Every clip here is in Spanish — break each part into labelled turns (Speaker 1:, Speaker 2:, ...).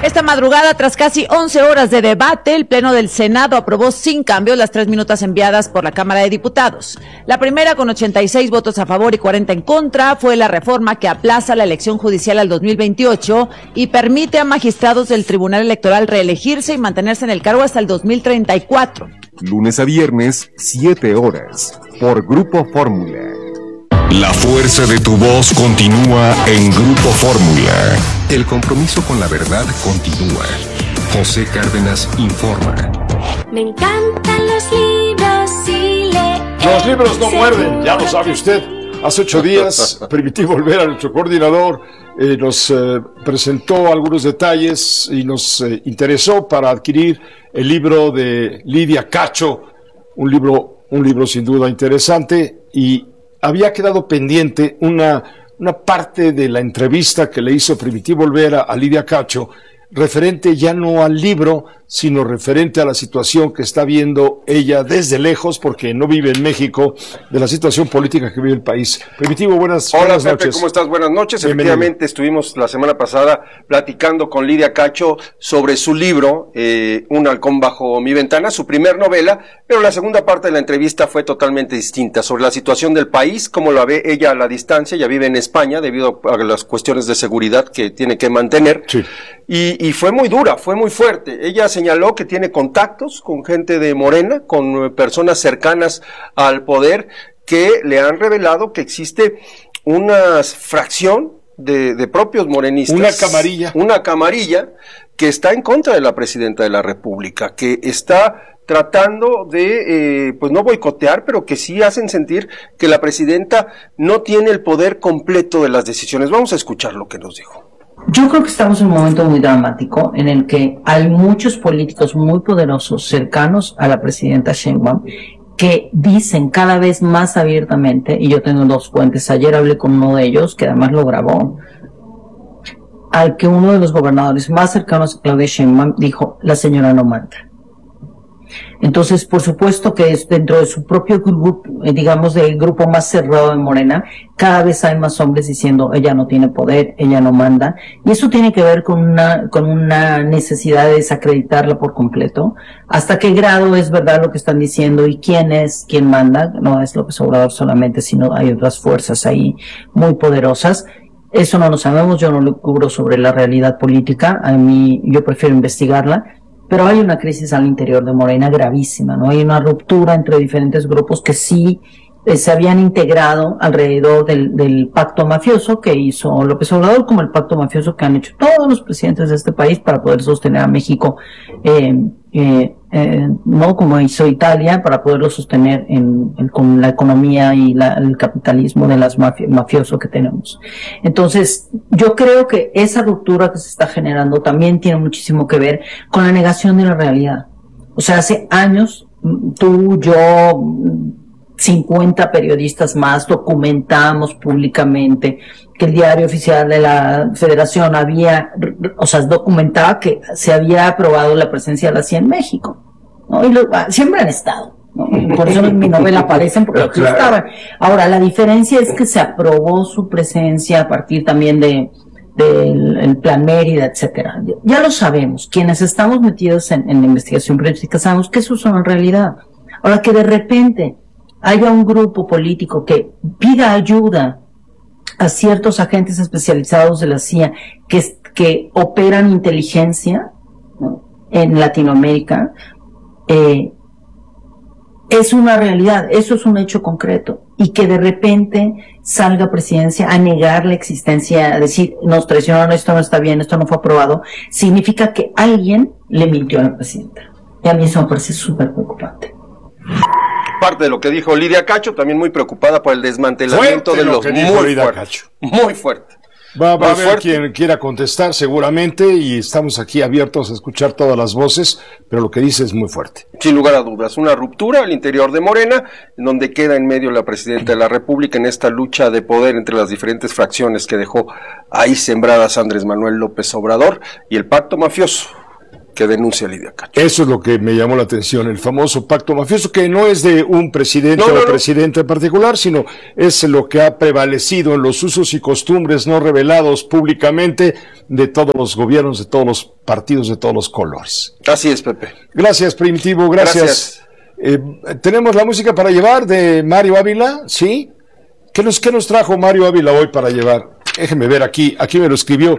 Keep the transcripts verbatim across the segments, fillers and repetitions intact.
Speaker 1: Esta madrugada, tras casi once horas de debate, el Pleno del Senado aprobó sin cambios las tres minutas enviadas por la Cámara de Diputados. La primera, con ochenta y seis votos a favor y cuarenta en contra, fue la reforma que aplaza la elección judicial al dos mil veintiocho y permite a magistrados del Tribunal Electoral reelegirse y mantenerse en el cargo hasta el dos mil treinta y cuatro.
Speaker 2: Lunes a viernes, siete horas, por Grupo Fórmula.
Speaker 3: La fuerza de tu voz continúa en Grupo Fórmula.
Speaker 2: El compromiso con la verdad continúa. José Cárdenas informa.
Speaker 4: Me encantan los libros y leer.
Speaker 5: Los libros no muerden, ya lo sabe usted. Hace ocho días, Primitivo Olvera, nuestro coordinador, eh, nos eh, presentó algunos detalles y nos eh, interesó para adquirir el libro de Lidia Cacho, un libro, un libro sin duda interesante, y había quedado pendiente una, una parte de la entrevista que le hizo Primitivo Olvera a Lidia Cacho, referente ya no al libro, sino referente a la situación que está viendo ella desde lejos, porque no vive en México, de la situación política que vive el país. Primitivo, buenas,
Speaker 6: Hola,
Speaker 5: buenas
Speaker 6: Pepe,
Speaker 5: noches.
Speaker 6: ¿cómo estás? Buenas noches.
Speaker 5: Bienvenido.
Speaker 6: Efectivamente, estuvimos la semana pasada platicando con Lidia Cacho sobre su libro, eh, Un halcón bajo mi ventana, su primer novela, pero la segunda parte de la entrevista fue totalmente distinta, sobre la situación del país, cómo la ve ella a la distancia. Ella vive en España debido a las cuestiones de seguridad que tiene que mantener.
Speaker 5: Sí.
Speaker 6: Y, y fue muy dura, fue muy fuerte. Ella señaló que tiene contactos con gente de Morena, con personas cercanas al poder, que le han revelado que existe una fracción de, de propios morenistas.
Speaker 5: Una camarilla.
Speaker 6: Una camarilla que está en contra de la presidenta de la República, que está tratando de, eh, pues no boicotear, pero que sí hacen sentir que la presidenta no tiene el poder completo de las decisiones. Vamos a escuchar lo que nos dijo.
Speaker 7: Yo creo que estamos en un momento muy dramático en el que hay muchos políticos muy poderosos cercanos a la presidenta Sheinbaum que dicen cada vez más abiertamente, y yo tengo dos fuentes, ayer hablé con uno de ellos que además lo grabó, al que uno de los gobernadores más cercanos a Claudia Sheinbaum dijo: la señora no manda. Entonces, por supuesto que es dentro de su propio grupo, digamos, del grupo más cerrado de Morena, cada vez hay más hombres diciendo ella no tiene poder, ella no manda, y eso tiene que ver con una, con una necesidad de desacreditarla por completo. ¿Hasta qué grado es verdad lo que están diciendo y quién es quien manda? No es López Obrador solamente, sino hay otras fuerzas ahí muy poderosas. Eso no lo sabemos, yo no lo cubro sobre la realidad política, a mí, yo prefiero investigarla. Pero hay una crisis al interior de Morena gravísima, ¿no? Hay una ruptura entre diferentes grupos que sí eh, se habían integrado alrededor del, del pacto mafioso que hizo López Obrador, como el pacto mafioso que han hecho todos los presidentes de este país para poder sostener a México, eh, eh, eh, no como hizo Italia, para poderlo sostener en, en, con la economía y la, el capitalismo de las mafi- mafioso que tenemos. Entonces, yo creo que esa ruptura que se está generando también tiene muchísimo que ver con la negación de la realidad. O sea, hace años, tú, yo, cincuenta periodistas más documentamos públicamente que el diario oficial de la Federación había, o sea, documentaba que se había aprobado la presencia de la C I A en México, ¿no? Y lo, siempre han estado, ¿no? Por eso en mi novela aparecen, porque aquí estaban. Ahora, la diferencia es que se aprobó su presencia a partir también de del el Plan Mérida, etcétera. Ya lo sabemos, quienes estamos metidos en, en la investigación periodística sabemos que eso es una realidad. Ahora, que de repente haya un grupo político que pida ayuda a ciertos agentes especializados de la C I A que, que operan inteligencia, ¿no?, en Latinoamérica, eh, es una realidad, eso es un hecho concreto, y que de repente salga Presidencia a negar la existencia, a decir, nos traicionaron, esto no está bien, esto no fue aprobado, significa que alguien le mintió a la presidenta. Y a mí eso me parece súper preocupante.
Speaker 6: Parte de lo que dijo Lidia Cacho, también muy preocupada por el desmantelamiento
Speaker 5: Fuerte
Speaker 6: de
Speaker 5: lo
Speaker 6: los
Speaker 5: que dijo
Speaker 6: muy
Speaker 5: Lidia
Speaker 6: fuerte,
Speaker 5: Cacho.
Speaker 6: muy fuerte.
Speaker 5: Va, va a
Speaker 6: Muy
Speaker 5: haber
Speaker 6: fuerte.
Speaker 5: quien quiera contestar seguramente, y estamos aquí abiertos a escuchar todas las voces, pero lo que dice es muy fuerte.
Speaker 6: Sin lugar a dudas, una ruptura al interior de Morena, en donde queda en medio la presidenta de la República en esta lucha de poder entre las diferentes fracciones que dejó ahí sembradas Andrés Manuel López Obrador y el pacto mafioso. que denuncia Lidia Cacho.
Speaker 5: Eso es lo que me llamó la atención, el famoso pacto mafioso, que no es de un presidente
Speaker 6: no, no,
Speaker 5: o
Speaker 6: no.
Speaker 5: presidente en particular, sino es lo que ha prevalecido en los usos y costumbres no revelados públicamente de todos los gobiernos, de todos los partidos, de todos los colores.
Speaker 6: Así es, Pepe.
Speaker 5: Gracias, Primitivo, gracias. gracias. Eh, Tenemos la música para llevar de Mario Ávila, ¿sí? ¿Qué nos, qué nos trajo Mario Ávila hoy para llevar? Déjeme ver aquí, aquí me lo escribió.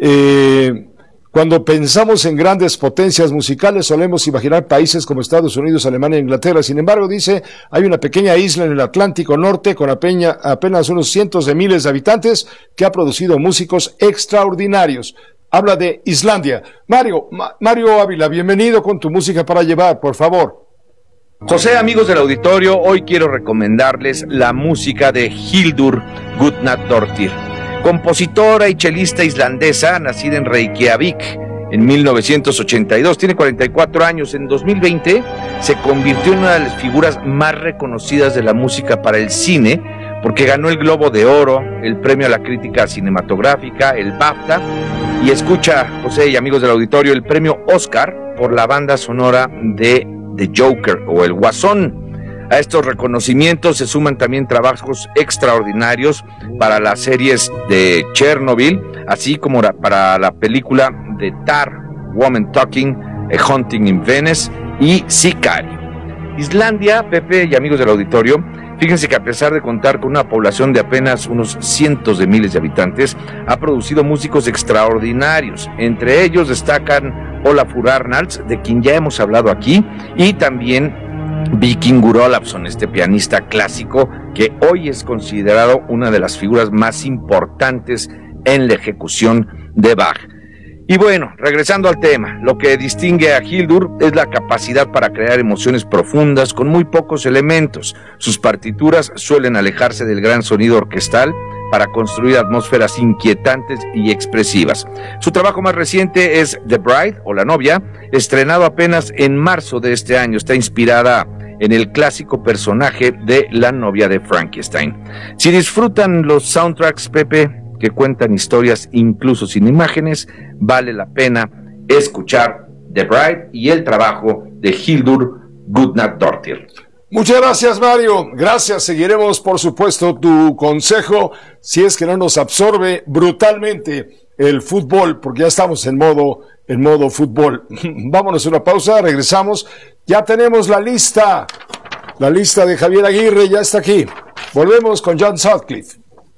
Speaker 5: Eh... Cuando pensamos en grandes potencias musicales, solemos imaginar países como Estados Unidos, Alemania e Inglaterra. Sin embargo, dice, hay una pequeña isla en el Atlántico Norte con apenas, apenas unos cientos de miles de habitantes que ha producido músicos extraordinarios. Habla de Islandia. Mario, Ma- Mario Ávila, bienvenido con tu música para llevar, por favor.
Speaker 8: José, amigos del auditorio, hoy quiero recomendarles la música de Hildur Guðnadóttir, compositora y chelista islandesa, nacida en Reykjavik en mil novecientos ochenta y dos, tiene cuarenta y cuatro años. En dos mil veinte se convirtió en una de las figuras más reconocidas de la música para el cine, porque ganó el Globo de Oro, el premio a la crítica cinematográfica, el BAFTA, y escucha, José y amigos del auditorio, el premio Oscar por la banda sonora de The Joker o El Guasón. A estos reconocimientos se suman también trabajos extraordinarios para las series de Chernobyl, así como para la película de Tar, Woman Talking, A Hunting in Venice y Sicario. Islandia, Pepe y amigos del auditorio, fíjense que a pesar de contar con una población de apenas unos cientos de miles de habitantes, ha producido músicos extraordinarios. Entre ellos destacan Olafur Arnalds, de quien ya hemos hablado aquí, y también Víkingur Ólafsson, este pianista clásico que hoy es considerado una de las figuras más importantes en la ejecución de Bach. Y bueno, regresando al tema, lo que distingue a Hildur es la capacidad para crear emociones profundas con muy pocos elementos. Sus partituras suelen alejarse del gran sonido orquestal para construir atmósferas inquietantes y expresivas. Su trabajo más reciente es The Bride, o La Novia, estrenado apenas en marzo de este año. Está inspirada en el clásico personaje de La novia de Frankenstein. Si disfrutan los soundtracks, Pepe, que cuentan historias incluso sin imágenes, vale la pena escuchar The Bride y el trabajo de Hildur Guðnadóttir.
Speaker 5: Muchas gracias, Mario. Gracias. Seguiremos, por supuesto, tu consejo si es que no nos absorbe brutalmente el fútbol, porque ya estamos en modo, en modo fútbol. Vámonos a una pausa, regresamos. Ya tenemos la lista. La lista de Javier Aguirre ya está aquí. Volvemos con John Sutcliffe.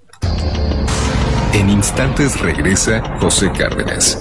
Speaker 2: En instantes regresa José Cárdenas.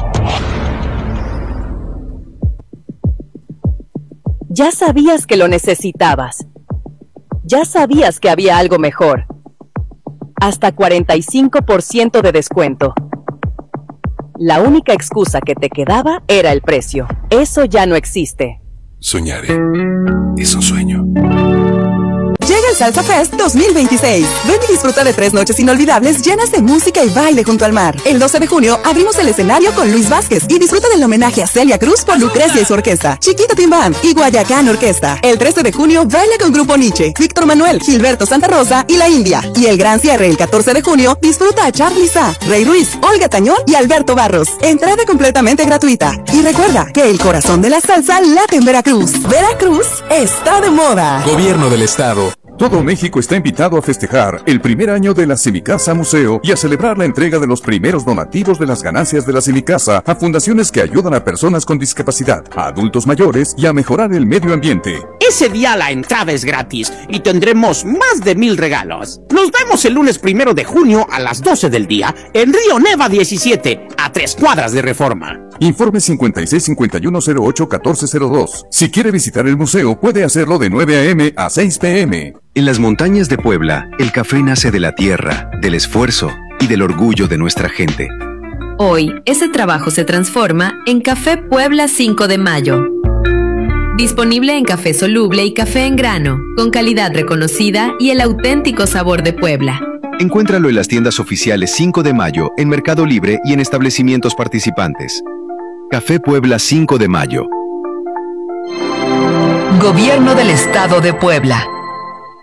Speaker 9: Ya sabías que lo necesitabas. Ya sabías que había algo mejor. Hasta cuarenta y cinco por ciento de descuento. La única excusa que te quedaba era el precio. Eso ya no existe.
Speaker 2: Soñar es un sueño.
Speaker 10: Llega el Salsa Fest dos mil veintiséis. Ven y disfruta de tres noches inolvidables llenas de música y baile junto al mar. El doce de junio abrimos el escenario con Luis Vázquez y disfruta del homenaje a Celia Cruz por Lucrecia y su orquesta, Chiquita Team Band y Guayacán Orquesta. El trece de junio baila con Grupo Nietzsche, Víctor Manuel, Gilberto Santa Rosa y La India. Y el gran cierre el catorce de junio disfruta a Charly Sa, Rey Ruiz, Olga Tañón y Alberto Barros. Entrada completamente gratuita. Y recuerda que el corazón de la salsa late en Veracruz. Veracruz está de moda.
Speaker 3: Gobierno del Estado. Todo México está invitado a festejar el primer año de la Semicasa Museo y a celebrar la entrega de los primeros donativos de las ganancias de la Semicasa a fundaciones que ayudan a personas con discapacidad, a adultos mayores y a mejorar el medio ambiente.
Speaker 11: Ese día la entrada es gratis y tendremos más de mil regalos. Nos vemos el lunes primero de junio a las doce del día en Río Neva diecisiete, a tres cuadras de Reforma.
Speaker 3: Informe cincuenta y seis cincuenta y uno cero ocho catorce cero dos. Si quiere visitar el museo, puede hacerlo de nueve a eme a seis pe eme.
Speaker 12: En las montañas de Puebla, el café nace de la tierra, del esfuerzo y del orgullo de nuestra gente.
Speaker 13: Hoy, ese trabajo se transforma en Café Puebla cinco de mayo. Disponible en café soluble y café en grano, con calidad reconocida y el auténtico sabor de Puebla.
Speaker 12: Encuéntralo en las tiendas oficiales cinco de mayo, en Mercado Libre y en establecimientos participantes. Café Puebla cinco de mayo.
Speaker 14: Gobierno del Estado de Puebla.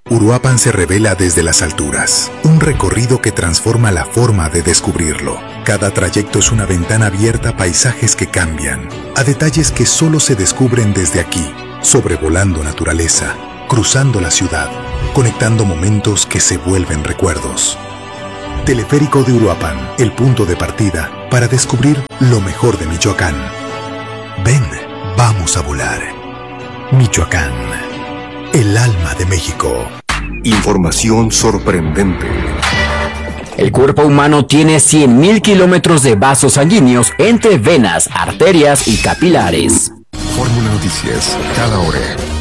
Speaker 14: Uruapan se revela desde las alturas, un recorrido que transforma la forma de descubrirlo. Cada trayecto es una ventana abierta a paisajes que cambian, a detalles que solo se descubren desde aquí, sobrevolando naturaleza, cruzando la ciudad, conectando momentos que se vuelven recuerdos. Teleférico de Uruapan, el punto de partida para descubrir lo mejor de Michoacán. Ven, vamos a volar. Michoacán, el alma de México.
Speaker 2: Información sorprendente.
Speaker 15: El cuerpo humano tiene cien mil kilómetros de vasos sanguíneos entre venas, arterias y capilares.
Speaker 2: Fórmula Noticias, cada hora.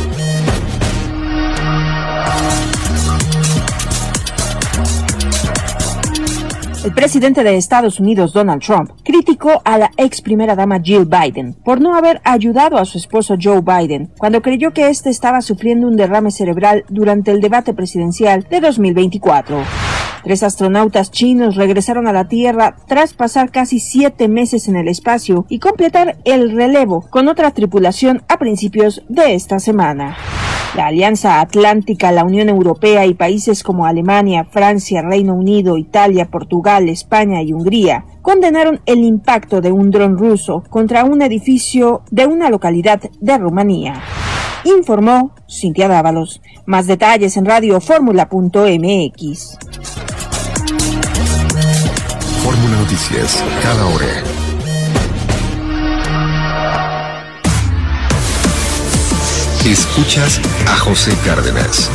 Speaker 16: El presidente de Estados Unidos, Donald Trump, criticó a la ex primera dama Jill Biden por no haber ayudado a su esposo Joe Biden cuando creyó que éste estaba sufriendo un derrame cerebral durante el debate presidencial de dos mil veinticuatro. Tres astronautas chinos regresaron a la Tierra tras pasar casi siete meses en el espacio y completar el relevo con otra tripulación a principios de esta semana. La Alianza Atlántica, la Unión Europea y países como Alemania, Francia, Reino Unido, Italia, Portugal, España y Hungría condenaron el impacto de un dron ruso contra un edificio de una localidad de Rumanía. Informó Cintia Dávalos. Más detalles en radio fórmula punto m x.
Speaker 2: Fórmula Noticias, cada hora. Escuchas a José Cárdenas.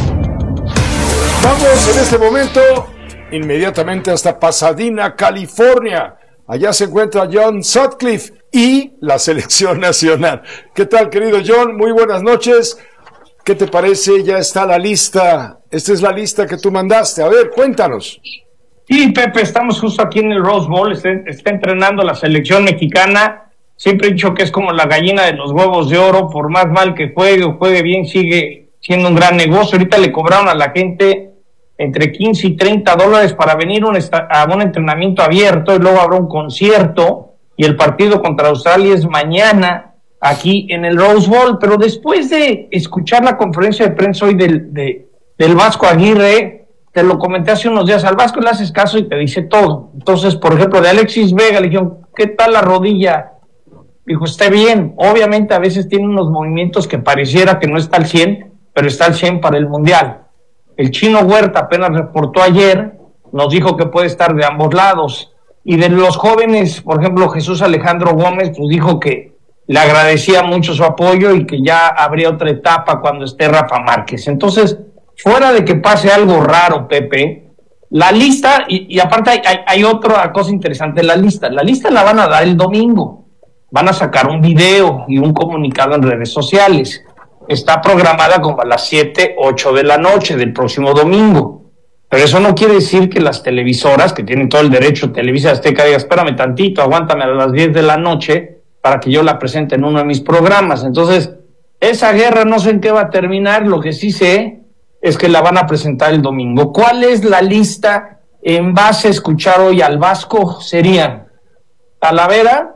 Speaker 5: Vamos en este momento inmediatamente hasta Pasadena, California. Allá se encuentra John Sutcliffe y la selección nacional. ¿Qué tal, querido John? Muy buenas noches. ¿Qué te parece? Ya está la lista. Esta es la lista que tú mandaste. A ver, cuéntanos.
Speaker 17: Sí, Pepe, estamos justo aquí en el Rose Bowl. Está, está entrenando la selección mexicana. Siempre he dicho que es como la gallina de los huevos de oro. Por más mal que juegue o juegue bien, sigue siendo un gran negocio. Ahorita le cobraron a la gente entre quince y treinta dólares para venir un esta- a un entrenamiento abierto, y luego habrá un concierto, y el partido contra Australia es mañana aquí en el Rose Bowl. Pero después de escuchar la conferencia de prensa hoy del, de, del Vasco Aguirre, te lo comenté hace unos días, al Vasco le haces caso y te dice todo. Entonces, por ejemplo, de Alexis Vega le dijeron, ¿qué tal la rodilla? Dijo, está bien. Obviamente a veces tiene unos movimientos que pareciera que no está al cien, pero está al cien para el Mundial. El Chino Huerta apenas reportó ayer, nos dijo que puede estar de ambos lados. Y de los jóvenes, por ejemplo, Jesús Alejandro Gómez, pues dijo que le agradecía mucho su apoyo y que ya habría otra etapa cuando esté Rafa Márquez. Entonces, fuera de que pase algo raro, Pepe, la lista, y, y aparte hay, hay, hay otra cosa interesante, la lista, la lista la van a dar el domingo. Van a sacar un video y un comunicado en redes sociales. Está programada como a las siete, ocho de la noche del próximo domingo. Pero eso no quiere decir que las televisoras, que tienen todo el derecho, Televisa Azteca, diga, espérame tantito, aguántame a las diez de la noche para que yo la presente en uno de mis programas. Entonces, esa guerra no sé en qué va a terminar. Lo que sí sé es que la van a presentar el domingo. ¿Cuál es la lista en base a escuchar hoy al Vasco? Serían Talavera,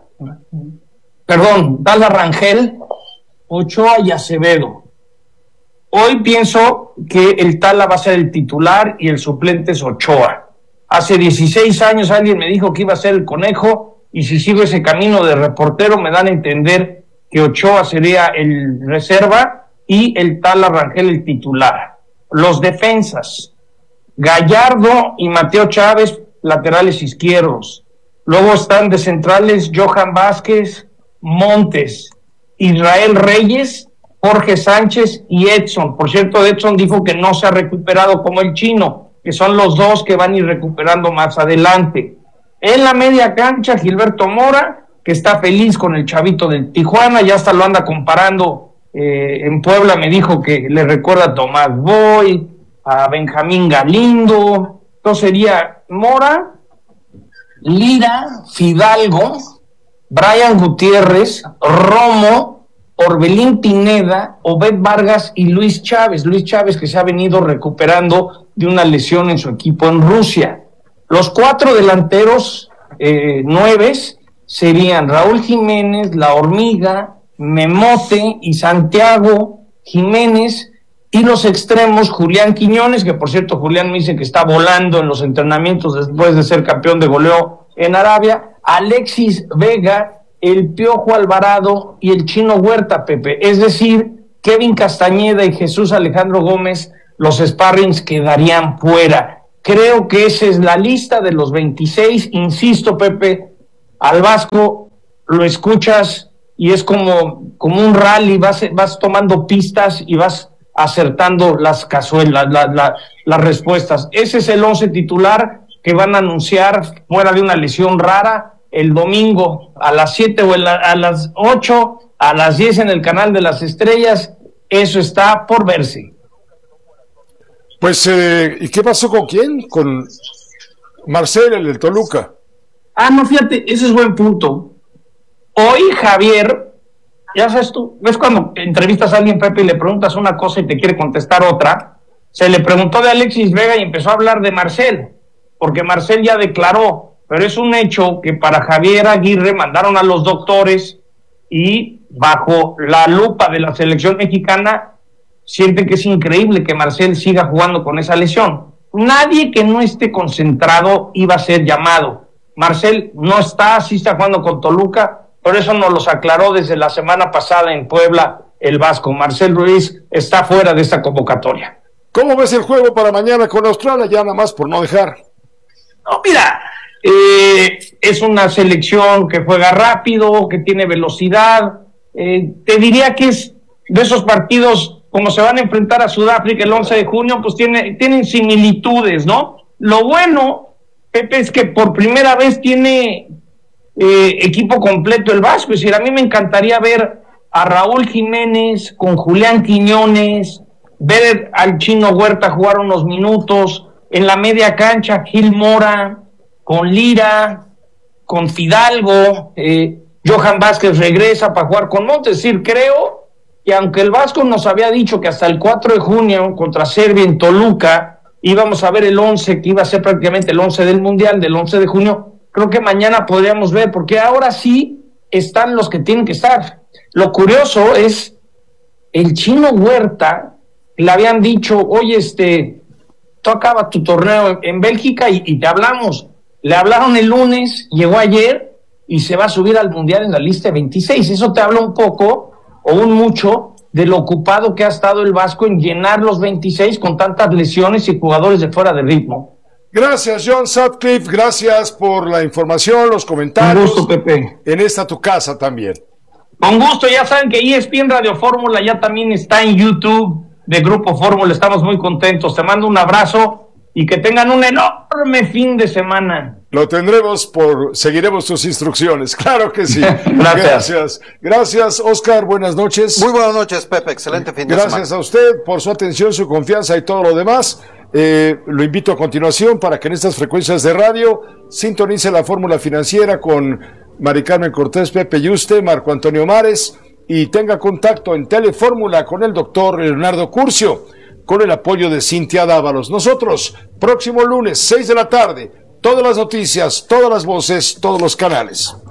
Speaker 17: perdón, Dala Rangel, Ochoa y Acevedo. Hoy pienso que el Tala va a ser el titular y el suplente es Ochoa. Hace dieciséis años alguien me dijo que iba a ser el Conejo, y si sigo ese camino de reportero me dan a entender que Ochoa sería el reserva y el Tala Rangel el titular. Los defensas, Gallardo y Mateo Chávez, laterales izquierdos. Luego están de centrales Johan Vázquez, Montes, Israel Reyes, Jorge Sánchez y Edson. Por cierto, Edson dijo que no se ha recuperado como el Chino, que son los dos que van a ir recuperando más adelante. En la media cancha, Gilberto Mora, que está feliz con el chavito del Tijuana, ya hasta lo anda comparando. Eh, en Puebla me dijo que le recuerda a Tomás Boy, a Benjamín Galindo. Entonces sería Mora, Lira, Fidalgo, Brian Gutiérrez, Romo, Orbelín Pineda, Obed Vargas y Luis Chávez. Luis Chávez, que se ha venido recuperando de una lesión en su equipo en Rusia. Los cuatro delanteros eh, nueves serían Raúl Jiménez, La Hormiga, Memote y Santiago Jiménez, Y los extremos, Julián Quiñones, que por cierto Julián me dice que está volando en los entrenamientos después de ser campeón de goleo en Arabia, Alexis Vega, el Piojo Alvarado y el Chino Huerta, Pepe. Es decir, Kevin Castañeda y Jesús Alejandro Gómez, los sparrings quedarían fuera. Creo que esa es la lista de los veintiséis. Insisto, Pepe, al Vasco lo escuchas y es como, como un rally, vas, vas tomando pistas y vas acertando las cazuelas, la, la, las respuestas. Ese es el once titular que van a anunciar fuera de una lesión rara el domingo a las siete o la, a las ocho, a las diez en el Canal de las Estrellas. Eso está por verse.
Speaker 5: Pues, eh, ¿y qué pasó con quién? Con Marcel, el del Toluca.
Speaker 17: Ah, no, fíjate, ese es buen punto. Hoy Javier, ya sabes tú, ves cuando entrevistas a alguien, Pepe, y le preguntas una cosa y te quiere contestar otra. Se le preguntó de Alexis Vega y empezó a hablar de Marcel, porque Marcel ya declaró, pero es un hecho que para Javier Aguirre mandaron a los doctores y bajo la lupa de la selección mexicana sienten que es increíble que Marcel siga jugando con esa lesión. Nadie que no esté concentrado iba a ser llamado. Marcel no está, sí está jugando con Toluca, por eso nos los aclaró desde la semana pasada en Puebla el Vasco. Marcel Ruiz está fuera de esta convocatoria.
Speaker 5: ¿Cómo ves el juego para mañana con Australia? Ya nada más por no dejar.
Speaker 17: No, mira, eh, es una selección que juega rápido, que tiene velocidad. Eh, te diría que es de esos partidos, como se van a enfrentar a Sudáfrica el once de junio, pues tiene, tienen similitudes, ¿no? Lo bueno, Pepe, es que por primera vez tiene eh, equipo completo el Vasco. Es decir, a mí me encantaría ver a Raúl Jiménez con Julián Quiñones, ver al Chino Huerta jugar unos minutos, en la media cancha Gil Mora, con Lira, con Fidalgo, eh, Johan Vázquez regresa para jugar con Montes. Es decir, creo que aunque el Vasco nos había dicho que hasta el cuatro de junio contra Serbia en Toluca íbamos a ver el once, que iba a ser prácticamente el once del Mundial, del once de junio, creo que mañana podríamos ver, porque ahora sí están los que tienen que estar. Lo curioso es, el Chino Huerta, le habían dicho, oye, este, tú acabas tu torneo en Bélgica y, y te hablamos. Le hablaron el lunes, llegó ayer y se va a subir al Mundial en la lista de veintiséis. Eso te habla un poco, o un mucho, de lo ocupado que ha estado el Vasco en llenar los veintiséis con tantas lesiones y jugadores de fuera de ritmo.
Speaker 5: Gracias, John Sutcliffe, gracias por la información, los comentarios.
Speaker 17: Con gusto, Pepe.
Speaker 5: En esta tu casa también.
Speaker 17: Con gusto, ya saben que E S P N Radio Fórmula ya también está en YouTube de Grupo Fórmula, estamos muy contentos. Te mando un abrazo y que tengan un enorme fin de semana.
Speaker 5: Lo tendremos por, seguiremos tus instrucciones, claro que sí.
Speaker 17: Gracias.
Speaker 5: Gracias. Gracias, Oscar, buenas noches.
Speaker 6: Muy buenas noches, Pepe, excelente fin de
Speaker 5: Gracias
Speaker 6: semana.
Speaker 5: Gracias a usted por su atención, su confianza y todo lo demás. Eh, lo invito a continuación para que en estas frecuencias de radio sintonice la fórmula financiera con Mari Carmen Cortés, Pepe Yuste, Marco Antonio Mares, y tenga contacto en Telefórmula con el doctor Leonardo Curcio, con el apoyo de Cintia Dávalos. Nosotros, próximo lunes, seis de la tarde, todas las noticias, todas las voces, todos los canales.